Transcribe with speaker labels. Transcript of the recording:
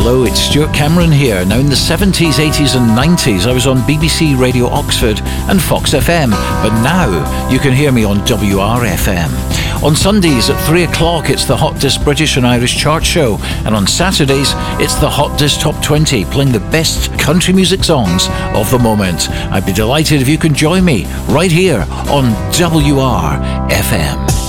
Speaker 1: Hello, it's Stuart Cameron here. Now, in the 70s, 80s and 90s, I was on BBC Radio Oxford and Fox FM, but now you can hear me on WRFM. On Sundays at 3 o'clock, it's the Hot Disc British and Irish Chart Show, and on Saturdays, it's the Hot Disc Top 20, playing the best country music songs of the moment. I'd be delighted if you can join me right here on WRFM.